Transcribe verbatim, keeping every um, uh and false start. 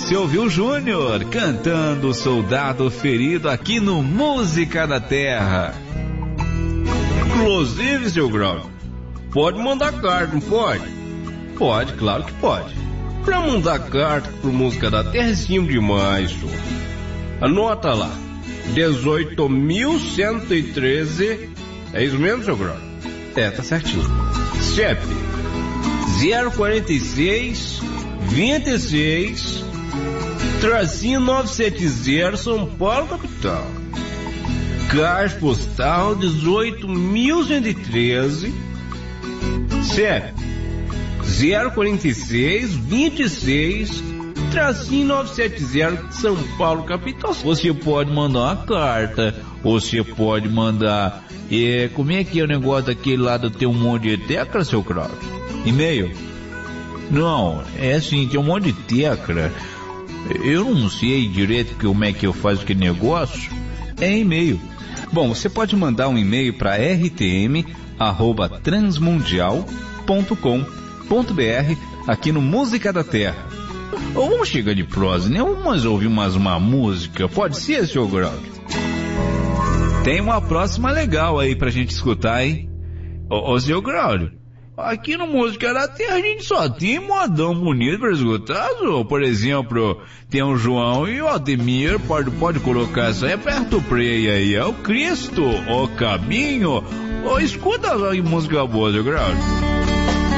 Você ouviu o Júnior cantando o Soldado Ferido aqui no Música da Terra. Inclusive, seu Grau, pode mandar carta, não pode? Pode, claro que pode. Pra mandar carta pro Música da Terra é simples demais, senhor. Anota lá, dezoito mil cento e treze, é isso mesmo, seu Grau? É, tá certinho. C E P zero quarenta e seis, vinte e seis, tracinho novecentos e setenta, São Paulo, capital. Caixa postal dezoito mil cento e treze, C E P zero quarenta e seis, vinte e seis, tracinho novecentos e setenta, São Paulo, capital. Você pode mandar uma carta, você pode mandar... É, como é que é o negócio daquele lá do teu um monte de tecla, seu Cláudio? E-mail? Não, é assim, tem um monte de tecla. Eu não sei direito como é que eu faço aquele negócio. É e-mail. Bom, você pode mandar um e-mail para r t m arroba transmundial ponto com ponto b r aqui no Música da Terra. Ou vamos chegar de prosa, né? Vamos ouvir mais uma música. Pode ser, seu Graudio? Tem uma próxima legal aí pra gente escutar, hein? Ô, ô seu Graudio, aqui no Música da Terra a gente só tem modão bonito pra escutar, ou, por exemplo, tem o João e o Ademir, pode, pode colocar isso aí, aperta o play aí, é o Cristo, o Caminho, ou escuta só que música boa, seu Graudio.